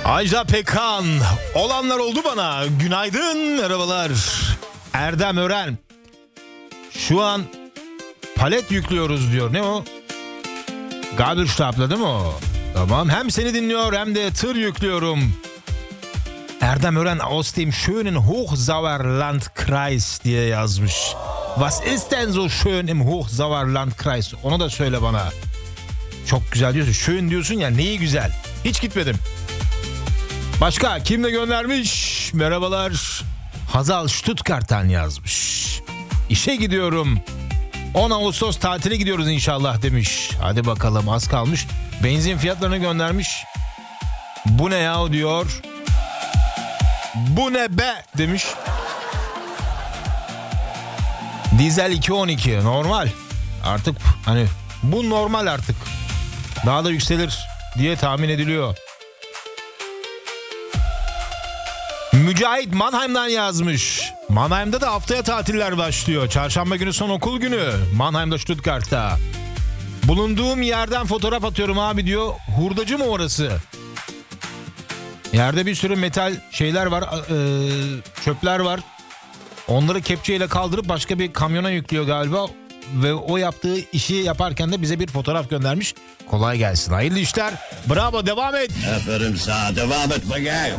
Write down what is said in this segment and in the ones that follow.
Ajda Pekkan, olanlar oldu bana. Günaydın, merhabalar. Erdem Ören, şu an palet yüklüyoruz diyor. Ne o? Gabelstapler değil mi o? Tamam, hem seni dinliyor hem de tır yüklüyorum. Erdem Ören aus dem schönen Hochsauerlandkreis diye yazmış. Was ist denn so schön im Hochsauerlandkreis? Onu da söyle bana. Çok güzel diyorsun. Schön diyorsun ya, neyi güzel? Hiç gitmedim. Başka kim de göndermiş? Merhabalar. Hazal Stuttgart'tan yazmış. İşe gidiyorum. 10 Ağustos tatile gidiyoruz inşallah demiş. Hadi bakalım, az kalmış. Benzin fiyatlarını göndermiş. Bu ne ya diyor. Bu ne be demiş. Dizel 2.12 normal. Artık hani bu normal artık. Daha da yükselir diye tahmin ediliyor. Mücahit Mannheim'dan yazmış. Mannheim'da da haftaya tatiller başlıyor. Çarşamba günü son okul günü. Mannheim'da, Stuttgart'ta. Bulunduğum yerden fotoğraf atıyorum abi diyor. Hurdacı mı orası? Yerde bir sürü metal şeyler var. Çöpler var. Onları kepçeyle kaldırıp başka bir kamyona yüklüyor galiba. Ve o yaptığı işi yaparken de bize bir fotoğraf göndermiş. Kolay gelsin. Hayırlı işler. Bravo, devam et. Aferin sana, devam et bakayım.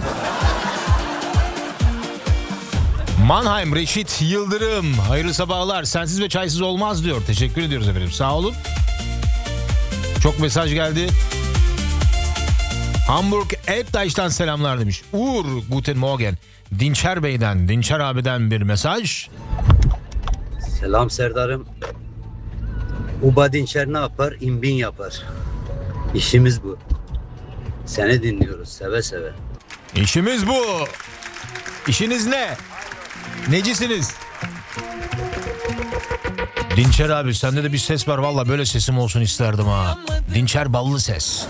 Mannheim Reşit Yıldırım. Hayırlı sabahlar. Sensiz ve çaysız olmaz diyor. Teşekkür ediyoruz efendim. Sağ olun. Çok mesaj geldi. Hamburg Elbdeiş'ten selamlar demiş. Uğur Guten Morgen. Dinçer Bey'den, Dinçer abiden bir mesaj. Selam Serdar'ım. Uba Dinçer ne yapar? İmbin yapar. İşimiz bu. Seni dinliyoruz seve seve. İşimiz bu. İşiniz ne? Necisiniz? Dinçer abi, sende de bir ses var. Valla böyle sesim olsun isterdim ha. Dinçer ballı ses.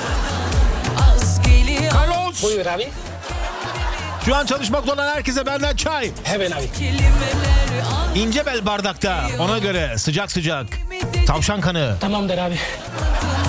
Carlos. Buyur abi. Şu an çalışmakta olan herkese benden çay. Hemen abi. İnce bel bardakta. Ona göre sıcak sıcak. Tavşan kanı. Tamamdır abi.